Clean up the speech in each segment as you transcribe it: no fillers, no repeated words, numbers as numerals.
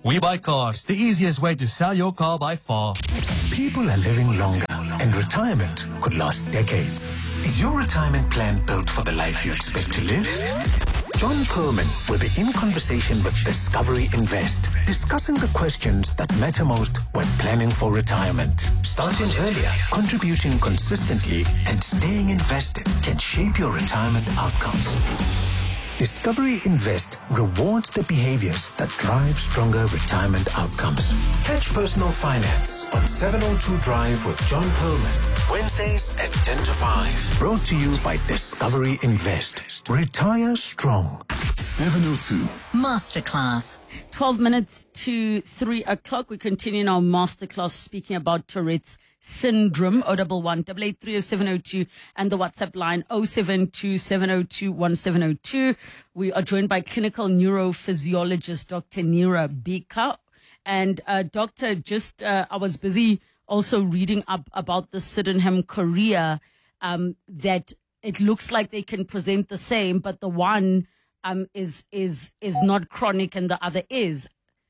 We Buy Cars, the easiest way to sell your car by far. People are living longer, and retirement could last decades. Is your retirement plan built for the life you expect to live? John Perlman will be in conversation with Discovery Invest, discussing the questions that matter most when planning for retirement. Starting earlier, contributing consistently, and staying invested can shape your retirement outcomes. Discovery Invest rewards the behaviors that drive stronger retirement outcomes. Catch Personal Finance on 702 Drive with John Perlman, Wednesdays at 10 to 5. Brought to you by Discovery Invest. Retire strong. 702. Masterclass. 12 minutes to 3 o'clock. We continue in our masterclass speaking about Tourette's syndrome. 011 883 0702 and the WhatsApp line 072 702 1702. We are joined by clinical neurophysiologist Dr. Neera Bika. And doctor, I was busy also reading up about the Sydenham chorea, that it looks like they can present the same, but the one is not chronic and the other is.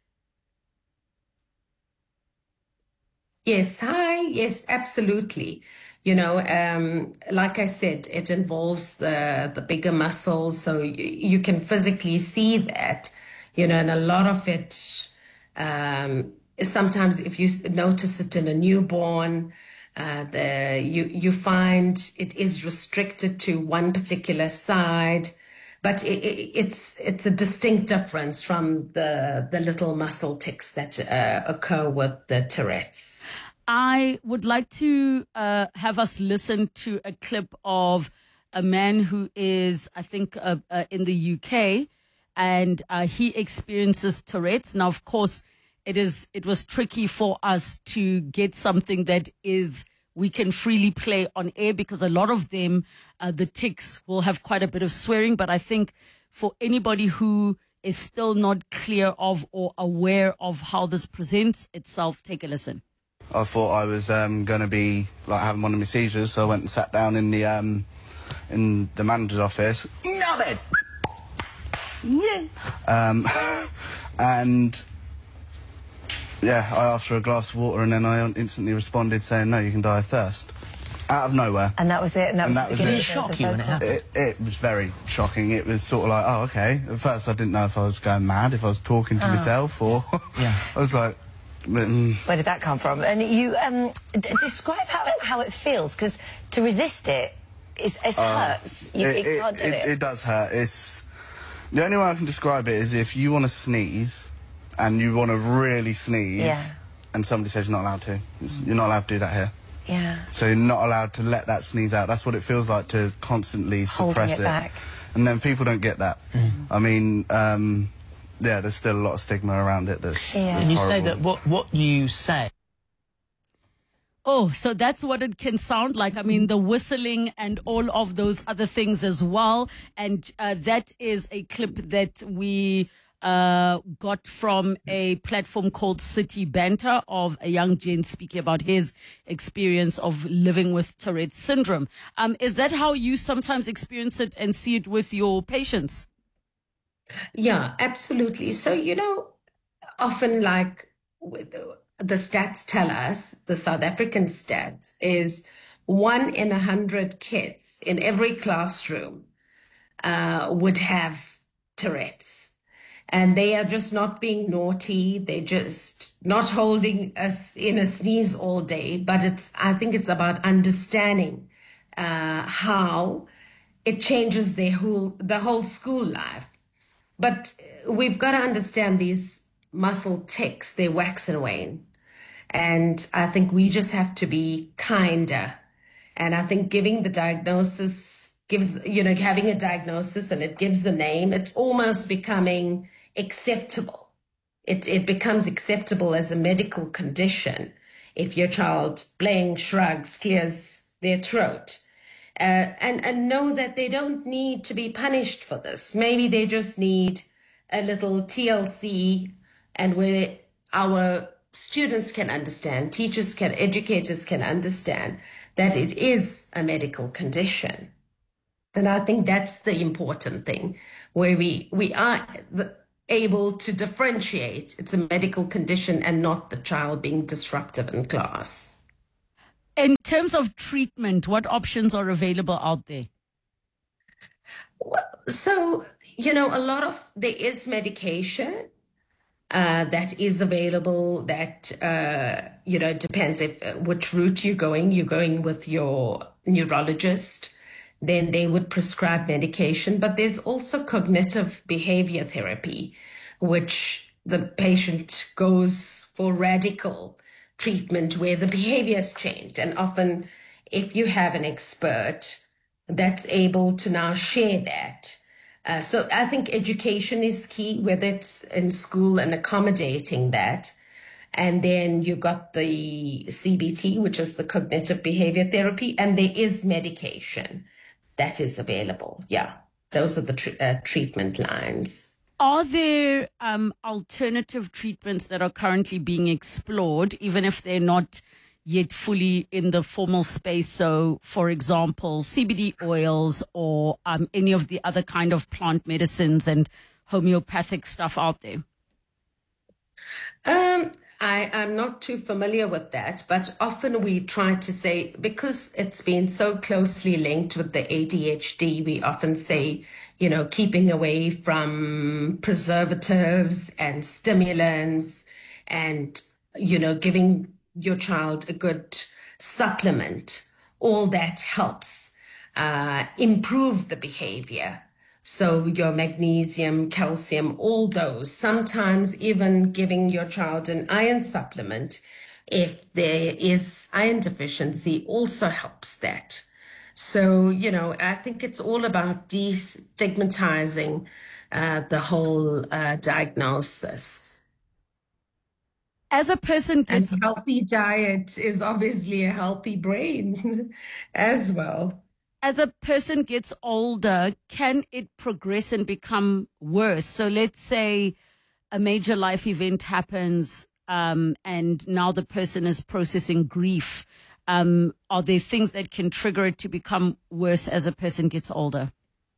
Yes, hi. Yes, absolutely. Like I said, it involves the bigger muscles, so you can physically see that, and a lot of it, sometimes if you notice it in a newborn, you find it is restricted to one particular side, but it's a distinct difference from the little muscle tics that occur with the Tourette's. I would like to have us listen to a clip of a man who is, I think, in the UK, and he experiences Tourette's. Now, of course, it was tricky for us to get something that we can freely play on air, because a lot of them, the tics will have quite a bit of swearing. But I think for anybody who is still not clear of or aware of how this presents itself, take a listen. I thought I was going to be having one of my seizures, so I went and sat down in the manager's office. Nubbin! Yeah. And yeah, I asked for a glass of water, and then I instantly responded saying, "No, you can die of thirst." Out of nowhere. And that was it? And that was it. Did it shock you when it happened? It was very shocking. It was sort of like, oh, okay. At first I didn't know if I was going mad, if I was talking to myself, or... Yeah. I was like... Where did that come from? And you describe how it feels, because to resist it hurts. You can't do it. It does hurt. The only way I can describe it is if you want to sneeze, and you want to really sneeze, and somebody says you're not allowed to. You're not allowed to do that here. Yeah. So you're not allowed to let that sneeze out. That's what it feels like to constantly suppress it. Back. And then people don't get that. I mean, yeah, there's still a lot of stigma around it. That's and you say that what you say. Oh, so that's what it can sound like. I mean, the whistling and all of those other things as well. And that is a clip that we got from a platform called City Banter, of a young gent speaking about his experience of living with Tourette's syndrome. Is that how you sometimes experience it and see it with your patients? Yeah, absolutely. So, often the stats tell us, the South African stats, is 1 in 100 kids in every classroom would have Tourette's. And they are just not being naughty. They're just not holding us in a sneeze all day. But I think it's about understanding how it changes the whole school life. But we've got to understand these muscle tics, they wax and wane. And I think we just have to be kinder. And I think giving the diagnosis having a diagnosis and it gives a name, it's almost becoming acceptable. It becomes acceptable as a medical condition if your child shrugs, clears their throat. And know that they don't need to be punished for this. Maybe they just need a little TLC, and where our students can understand, educators can understand that it is a medical condition. And I think that's the important thing, where we are, able to differentiate it's a medical condition and not the child being disruptive in class. In terms of treatment, what options are available out there? Well, so, there is medication that is available that, it depends which route you're going. You're going with your neurologist, then they would prescribe medication. But there's also cognitive behavior therapy, which the patient goes for radical treatment where the behavior has changed. And often if you have an expert that's able to now share that. So I think education is key, whether it's in school and accommodating that. And then you got the CBT, which is the cognitive behavior therapy, and there is medication that is available. Yeah, those are the treatment lines. Are there alternative treatments that are currently being explored, even if they're not yet fully in the formal space? So, for example, CBD oils or any of the other kind of plant medicines and homeopathic stuff out there? I'm not too familiar with that, but often we try to say, because it's been so closely linked with the ADHD, we often say, keeping away from preservatives and stimulants and, giving your child a good supplement. All that helps improve the behavior. So your magnesium, calcium, all those. Sometimes even giving your child an iron supplement, if there is iron deficiency, also helps that. So, I think it's all about destigmatizing the whole diagnosis. As a person gets... And healthy diet is obviously a healthy brain as well. As a person gets older, can it progress and become worse? So let's say a major life event happens and now the person is processing grief. Are there things that can trigger it to become worse as a person gets older?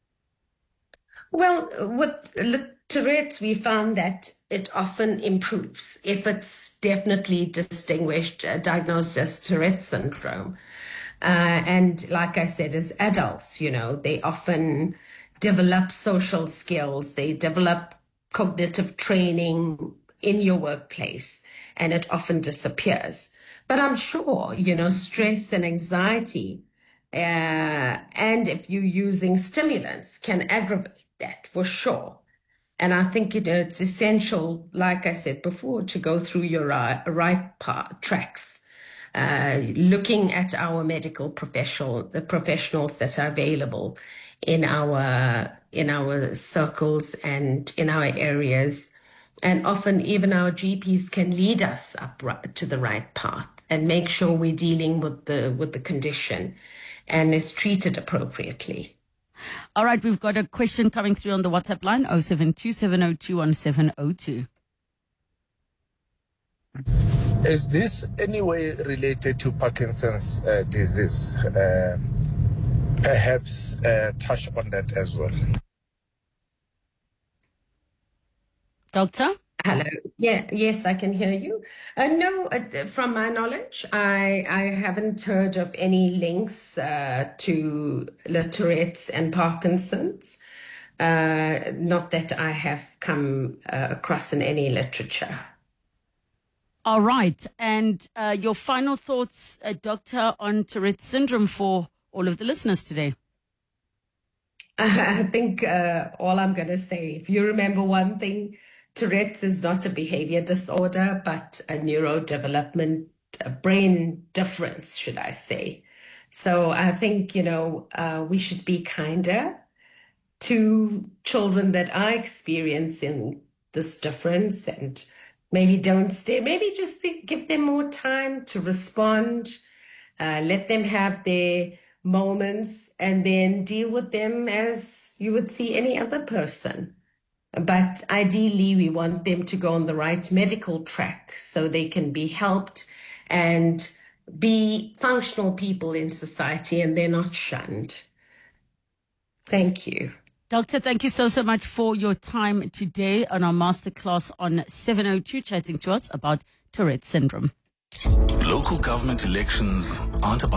Well, with Tourette's, we found that it often improves if it's definitely diagnosed as Tourette's syndrome. And like I said, as adults, they often develop social skills, they develop cognitive training in your workplace, and it often disappears. But I'm sure, stress and anxiety, and if you're using stimulants, can aggravate that for sure. And I think, it's essential, like I said before, to go through your right tracks. Looking at our medical the professionals that are available in our circles and in our areas, and often even our GPs can lead us up to the right path and make sure we're dealing with the condition and is treated appropriately. All right, we've got a question coming through on the WhatsApp line 0727021702. Is this any way related to Parkinson's disease? Perhaps touch on that as well. Doctor? Hello. Yes, I can hear you. No, from my knowledge, I haven't heard of any links to Tourette's and Parkinson's. Not that I have come across in any literature. All right. And your final thoughts, Doctor, on Tourette's syndrome for all of the listeners today? I think all I'm going to say, if you remember one thing, Tourette's is not a behavior disorder, but a neurodevelopment, a brain difference, should I say. So I think, we should be kinder to children that are experiencing this difference, and maybe don't stay, maybe just give them more time to respond, let them have their moments, and then deal with them as you would see any other person. But ideally, we want them to go on the right medical track so they can be helped and be functional people in society, and they're not shunned. Thank you. Doctor, thank you so much for your time today on our masterclass on 702, chatting to us about Tourette's syndrome. Local government elections aren't about